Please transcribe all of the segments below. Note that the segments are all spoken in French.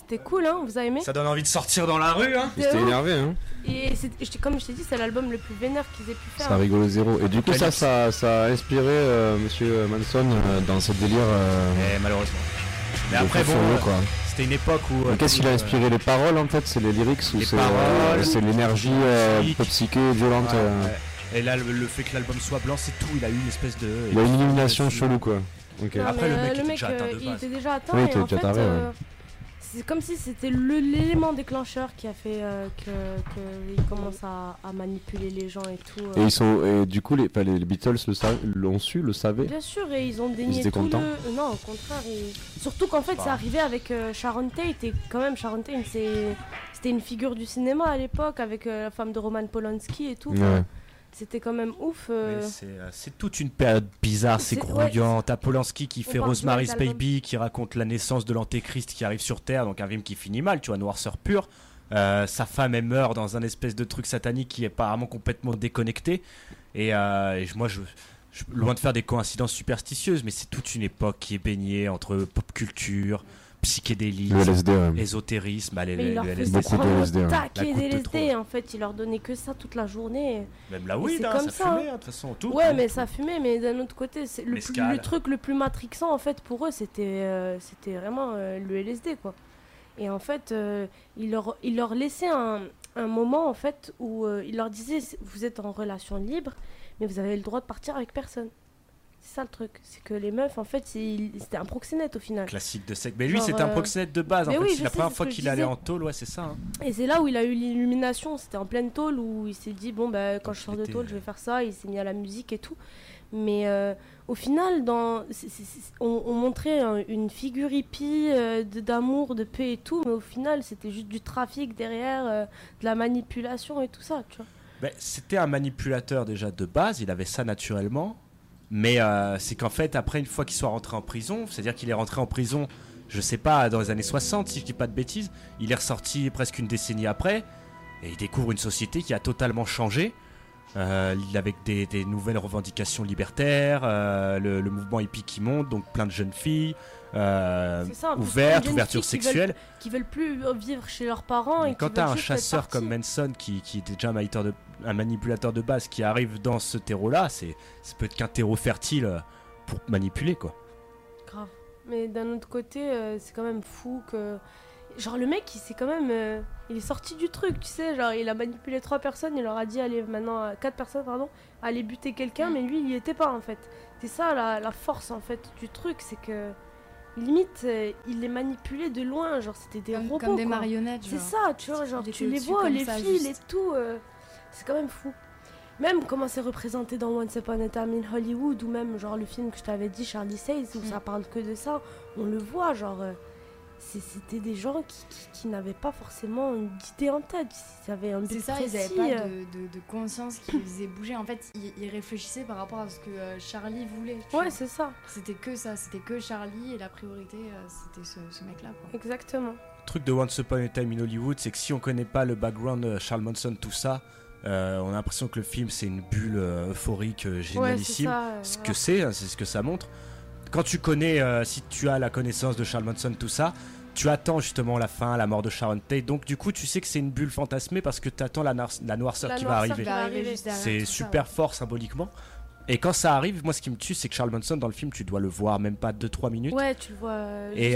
c'était cool, hein, vous avez aimé? Ça donne envie de sortir dans la rue, hein. Ils étaient énervés, hein. Et comme je t'ai dit, c'est l'album le plus vénère qu'ils aient pu faire. Ça rigole zéro. Et du coup, ça a inspiré Monsieur Manson dans ce délire. Malheureusement. Mais après, bon, c'était une époque où. Qu'est-ce qui a inspiré les paroles en fait? C'est les lyrics ou c'est l'énergie un peu psyché, violente Et là, le fait que l'album soit blanc, c'est tout. Il a eu une espèce de. Il y a une illumination chelou, quoi. Okay. Après, le mec il était déjà atteint. Oui, et il était en déjà fait, taré, c'est comme si c'était l'élément déclencheur qui a fait qu'il commence à manipuler les gens et tout. Et du coup, les Beatles l'ont su, le savaient. Bien sûr, et ils ont dénié tout le... Non, au contraire. Surtout qu'en fait, ça arrivait avec Sharon Tate. Et quand même, Sharon Tate, c'était une figure du cinéma à l'époque, avec la femme de Roman Polanski et tout. Ouais. C'était quand même ouf. C'est toute une période bizarre, c'est grouillant. T'as Polanski qui fait Rosemary's Baby, qui raconte la naissance de l'antéchrist qui arrive sur Terre, donc un film qui finit mal, tu vois, noirceur pure. Sa femme, elle meurt dans un espèce de truc satanique qui est apparemment complètement déconnecté. Et moi, loin de faire des coïncidences superstitieuses, mais c'est toute une époque qui est baignée entre pop culture, psychédélisme, ésotérisme, il leur faisait taquer des LSD, en fait, il leur donnait que ça toute la journée. Même la weed, ça fumait, de toute façon, tout. Ouais, mais ça fumait, mais d'un autre côté, le truc le plus matrixant, en fait, pour eux, c'était vraiment le LSD, quoi. Et en fait, il leur laissait un moment, en fait, où il leur disait, vous êtes en relation libre, mais vous avez le droit de partir avec personne. C'est ça le truc, c'est que les meufs en fait c'était un proxénète au final. Classique de sec. Mais lui c'était un proxénète de base en fait, c'est la première fois qu'il allait en tôle, ouais c'est ça. Hein. Et c'est là où il a eu l'illumination, c'était en pleine tôle où il s'est dit bon bah quand je sors de tôle je vais faire ça, il s'est mis à la musique et tout. Mais au final on montrait une figure hippie d'amour, de paix et tout, mais au final c'était juste du trafic derrière, de la manipulation et tout ça, tu vois. Ben, c'était un manipulateur déjà de base, il avait ça naturellement. Mais c'est qu'en fait, après, une fois qu'il soit rentré en prison, c'est-à-dire qu'il est rentré en prison, je sais pas, dans les années 60, si je dis pas de bêtises, il est ressorti presque une décennie après, et il découvre une société qui a totalement changé, avec des nouvelles revendications libertaires, le mouvement hippie qui monte, donc plein de jeunes filles, ouvertes, ouverture sexuelle. Qui veulent plus vivre chez leurs parents. Et quand t'as un chasseur comme Manson, qui était déjà un manipulateur de base, qui arrive dans ce terreau-là, ça peut être qu'un terreau fertile pour manipuler, quoi. Grave. Mais d'un autre côté, c'est quand même fou que... Genre le mec, il est sorti du truc, tu sais, genre il a manipulé 3 personnes, il leur a dit, allez, maintenant, 4 personnes, pardon, aller buter quelqu'un, mais lui, il y était pas, en fait. C'est ça, la force, en fait, du truc, c'est que... Limite, il les manipulait de loin, genre c'était des robots. Comme des marionnettes. C'est ça, tu vois, genre tu les vois, les fils et tout. C'est quand même fou. Même comment c'est représenté dans Once Upon a Time in Hollywood, ou même genre le film que je t'avais dit, Charlie Says, où ça parle que de ça, on le voit, genre c'était des gens qui n'avaient pas forcément d'idée en tête, ils avaient un but précis. Ils n'avaient pas de conscience qui les faisait bouger. En fait, ils réfléchissaient par rapport à ce que Charlie voulait. Ouais, c'est ça. C'était que ça, c'était que Charlie, et la priorité, c'était ce mec-là, quoi. Exactement. Le truc de Once Upon a Time in Hollywood, c'est que si on connaît pas le background de Charles Manson, tout ça, on a l'impression que le film c'est une bulle euphorique génialissime. Ouais, c'est ce que ça montre. Quand tu connais, si tu as la connaissance de Charles Manson, tout ça, tu attends justement la fin, la mort de Sharon Tate. Donc du coup, tu sais que c'est une bulle fantasmée parce que tu attends la noirceur qui va arriver. C'est super fort symboliquement. Et quand ça arrive, moi ce qui me tue, c'est que Charles Manson dans le film, tu dois le voir même pas 2-3 minutes. Ouais, tu le vois.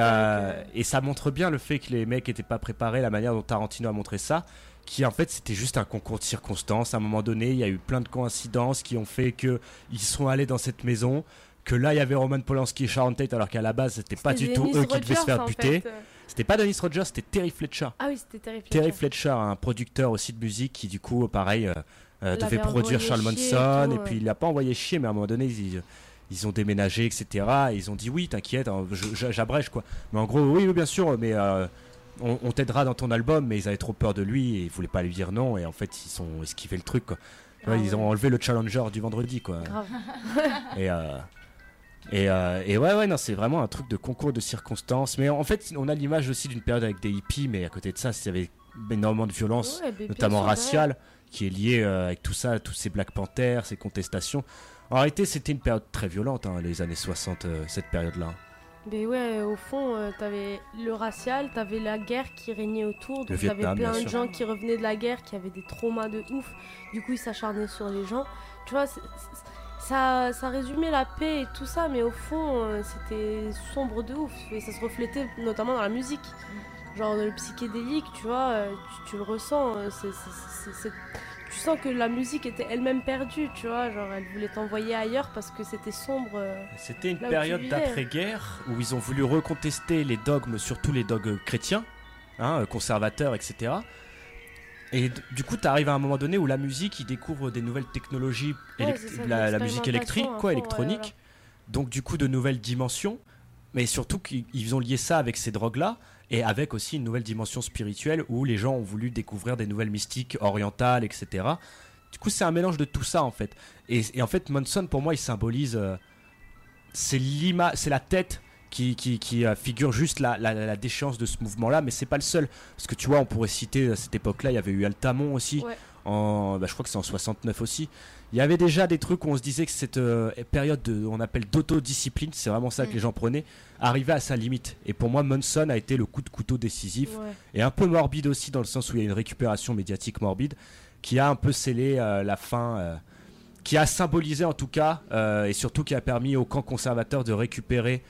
Et ça montre bien le fait que les mecs étaient pas préparés, la manière dont Tarantino a montré ça, qui en fait c'était juste un concours de circonstances. À un moment donné, il y a eu plein de coïncidences qui ont fait que ils sont allés dans cette maison, que là il y avait Roman Polanski et Sharon Tate, alors qu'à la base c'était pas du tout eux qui devaient se faire buter. C'était pas Dennis Rogers, c'était Terry Fletcher. Ah oui, c'était Terry Fletcher. Terry Fletcher, un producteur aussi de musique qui du coup pareil devait produire Charles Manson, et puis il l'a pas envoyé chier, mais à un moment donné ils ont déménagé, etc. Et ils ont dit oui, t'inquiète, j'abrège quoi. Mais en gros, oui, bien sûr, mais on t'aidera dans ton album, mais ils avaient trop peur de lui et ils voulaient pas lui dire non, et en fait ils ont esquivé le truc, quoi. Ils ont enlevé le challenger du vendredi, quoi. Et ouais, non, c'est vraiment un truc de concours de circonstances. Mais en fait, on a l'image aussi d'une période avec des hippies, mais à côté de ça, il y avait énormément de violence, notamment raciale, qui est liée avec tout ça, tous ces Black Panthers, ces contestations. En réalité, c'était une période très violente, hein, les années 60, cette période-là. Mais ouais, au fond, t'avais le racial, t'avais la guerre qui régnait autour, donc t'avais plein de gens qui revenaient de la guerre, qui avaient des traumas de ouf, du coup ils s'acharnaient sur les gens. Tu vois, ça résumait la paix et tout ça, mais au fond, c'était sombre de ouf, et ça se reflétait notamment dans la musique. Genre le psychédélique, tu vois, tu le ressens, tu sens que la musique était elle-même perdue, tu vois, genre elle voulait t'envoyer ailleurs parce que c'était sombre. C'était une période d'après-guerre où ils ont voulu recontester les dogmes, surtout les dogmes chrétiens, conservateurs, etc. Et du coup, tu arrives à un moment donné où la musique, ils découvrent des nouvelles technologies, la musique électrique, électronique, voilà. Donc du coup de nouvelles dimensions, mais surtout qu'ils ont lié ça avec ces drogues-là. Et avec aussi une nouvelle dimension spirituelle où les gens ont voulu découvrir des nouvelles mystiques orientales, etc. Du coup, c'est un mélange de tout ça, en fait. Et en fait, Manson, pour moi, il symbolise... c'est la tête qui figure juste la déchéance de ce mouvement-là, mais c'est pas le seul. Parce que tu vois, on pourrait citer, à cette époque-là, il y avait eu Altamont aussi. Ouais. Je crois que c'est en 69 aussi. Il y avait déjà des trucs où on se disait que cette période on appelle d'autodiscipline, c'est vraiment ça que les gens prenaient, arrivait à sa limite. Et pour moi, Manson a été le coup de couteau décisif, et un peu morbide aussi, dans le sens où il y a une récupération médiatique morbide, qui a un peu scellé la fin, qui a symbolisé en tout cas, et surtout qui a permis au camp conservateur de récupérer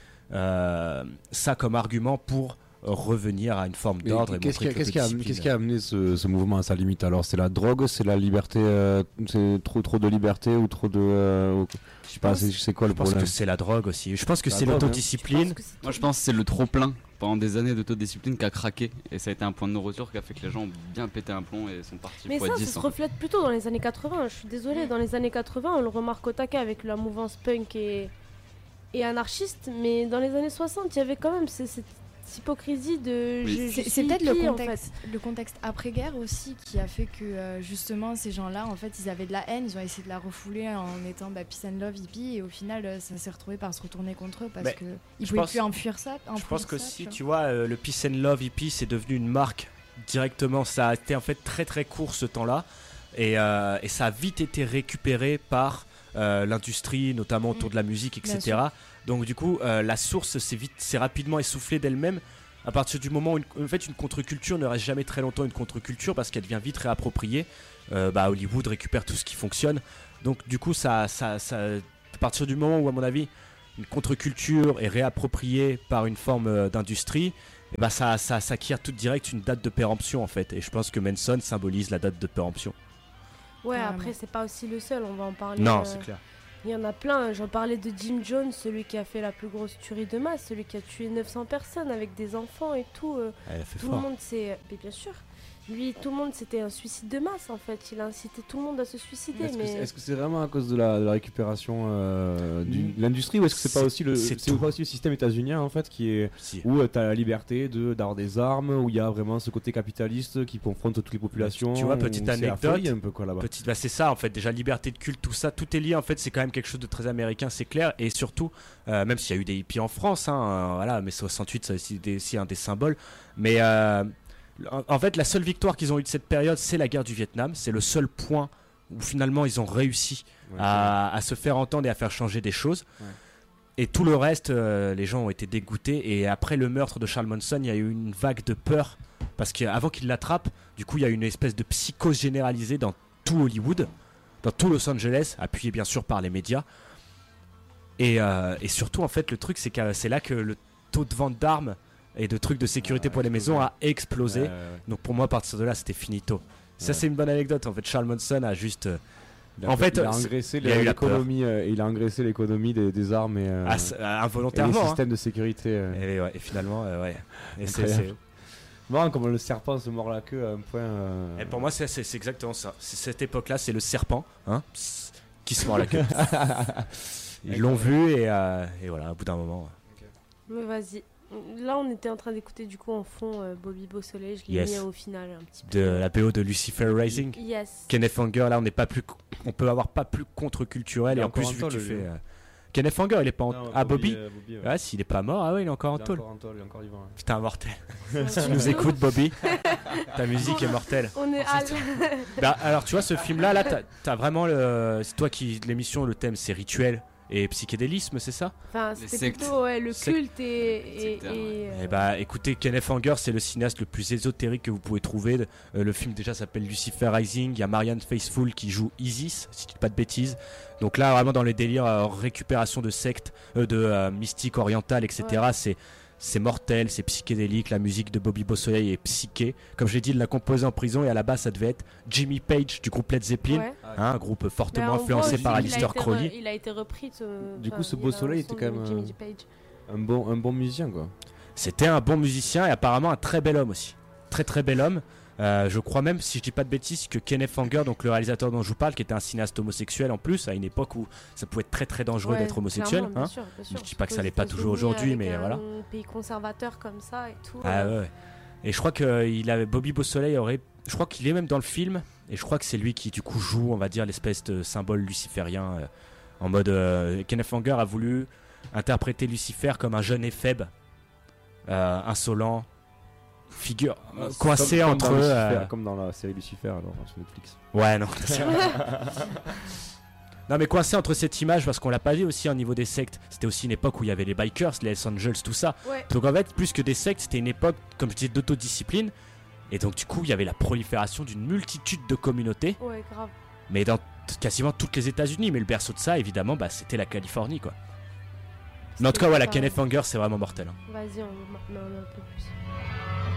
ça comme argument pour revenir à une forme d'ordre. Et qu'est-ce qui a amené ce mouvement à sa limite alors? C'est la drogue, c'est la liberté, c'est trop de liberté ou trop de... je sais pas, c'est quoi le problème? Je pense que c'est la drogue aussi. Je pense que c'est l'autodiscipline. Moi je pense que c'est le trop plein pendant des années d'autodiscipline qui a craqué, et ça a été un point de non-retour qui a fait que les gens ont bien pété un plomb et sont partis. Mais ça se reflète plutôt dans les années 80. Je suis désolée, dans les années 80 on le remarque au taquet avec la mouvance punk et anarchiste, mais dans les années 60 il y avait quand même cette hypocrisie de... C'est peut-être le contexte après-guerre aussi qui a fait que justement ces gens-là, en fait, ils avaient de la haine, ils ont essayé de la refouler en étant peace and love, hippie, et au final, ça s'est retrouvé par se retourner contre eux parce qu'ils ne pouvaient plus enfuir ça. Je pense que si, tu vois, le peace and love, hippie, c'est devenu une marque directement. Ça a été en fait très très court ce temps-là, et ça a vite été récupéré par l'industrie, notamment autour de la musique, etc. Donc du coup, la source s'est rapidement essoufflée d'elle-même. À partir du moment où une contre-culture ne reste jamais très longtemps une contre-culture parce qu'elle devient vite réappropriée. Hollywood récupère tout ce qui fonctionne. Donc du coup, à partir du moment où, à mon avis, une contre-culture est réappropriée par une forme d'industrie, ça acquiert tout direct une date de péremption en fait. Et je pense que Manson symbolise la date de péremption. Ouais, après c'est pas aussi le seul, on va en parler. Non, c'est clair. Il y en a plein, j'en parlais de Jim Jones, celui qui a fait la plus grosse tuerie de masse, celui qui a tué 900 personnes avec des enfants et tout. Tout le monde c'est... Mais bien sûr, lui, tout le monde, c'était un suicide de masse en fait, il a incité tout le monde à se suicider. Est-ce que c'est vraiment à cause de la récupération de l'industrie, ou est-ce que c'est pas aussi le système états-unien en fait où tu as la liberté d'avoir des armes, où il y a vraiment ce côté capitaliste qui confronte toutes les populations? Tu vois, petite anecdote, un peu quoi là-bas. C'est ça en fait, déjà liberté de culte, tout ça, tout est lié en fait, c'est quand même quelque chose de très américain, c'est clair, et surtout, même s'il y a eu des hippies en France, voilà, mais 68 c'est aussi un des symboles, mais... en fait, la seule victoire qu'ils ont eue de cette période, c'est la guerre du Vietnam. C'est le seul point où finalement ils ont réussi à se faire entendre et à faire changer des choses. Ouais. Et tout le reste, les gens ont été dégoûtés. Et après le meurtre de Charles Manson, il y a eu une vague de peur. Parce qu'avant qu'il l'attrape, du coup, il y a eu une espèce de psychose généralisée dans tout Hollywood, dans tout Los Angeles, appuyé bien sûr par les médias. Et surtout, en fait, le truc, c'est que c'est là que le taux de vente d'armes et de trucs de sécurité pour les maisons a explosé. Donc pour moi, à partir de là, c'était finito. Ça, c'est une bonne anecdote. En fait, Charles Manson a juste... il a engraissé l'économie des armes et involontairement, et les systèmes de sécurité. Et finalement, Et c'est marrant comment le serpent se mord la queue à un point... Et pour moi, c'est exactement ça. C'est cette époque-là, c'est le serpent qui se mord la queue. Ils l'ont vu et voilà, au bout d'un moment... Mais vas-y. Là, on était en train d'écouter du coup en fond Bobby Beausoleil, je l'ai mis au final un petit peu. De la BO de Lucifer Rising. Yes. Kenneth Anger, là, on peut avoir pas plus contre-culturel, et en plus vu que tu fais. Kenneth Anger, il est pas en. Bobby. Ouais, s'il est pas mort, il est encore en tôle. Il est encore vivant. Ouais. Putain, mortel. Si tu nous écoutes, Bobby, ta musique est mortelle. On est alors, tu vois, ce film-là, t'as vraiment c'est toi qui l'émission, le thème, c'est rituel. et psychédélisme, c'est ça? Enfin, c'était plutôt le culte et bah écoutez, Kenneth Anger, c'est le cinéaste le plus ésotérique que vous pouvez trouver. Le film déjà s'appelle Lucifer Rising. Il y a Marianne Faithfull qui joue Isis, si je dis pas de bêtises. Donc là, vraiment dans les délires récupération de sectes, de mystique orientale, etc. C'est mortel, c'est psychédélique. La musique de Bobby Beausoleil est psyché. Comme je l'ai dit, il l'a composé en prison et à la base, ça devait être Jimmy Page du groupe Led Zeppelin, un groupe fortement influencé par Aleister Crowley. Il a été repris. Du coup, ce Beausoleil était quand même un bon musicien, quoi. C'était un bon musicien et apparemment un très bel homme aussi. Très très bel homme. Je crois même, si je dis pas de bêtises, que Kenneth Anger, donc le réalisateur dont je vous parle, qui était un cinéaste homosexuel en plus, à une époque où ça pouvait être très très dangereux d'être homosexuel. Bien sûr. Je dis pas que ça l'est pas toujours aujourd'hui, mais voilà. Un pays conservateur comme ça et tout. Ouais. Et je crois que Bobby Beausoleil je crois qu'il est même dans le film, et je crois que c'est lui qui du coup joue, on va dire, l'espèce de symbole luciférien, en mode Kenneth Anger a voulu interpréter Lucifer comme un jeune éphèbe, insolent. Figure coincé entre comme dans la série Lucifer alors sur Netflix. Ouais, non. Non, mais coincé entre cette image, parce qu'on l'a pas dit aussi au niveau des sectes, c'était aussi une époque où il y avait les bikers, les Hells Angels, tout ça. Donc en fait, plus que des sectes, c'était une époque, comme je disais, d'autodiscipline. Et donc du coup, il y avait la prolifération d'une multitude de communautés. Ouais, grave. Mais dans quasiment toutes les États-Unis. Mais le berceau de ça, évidemment, c'était la Californie, quoi. Mais en tout cas, voilà, Kenneth Anger, c'est vraiment mortel. Vas-y, on en a un peu plus.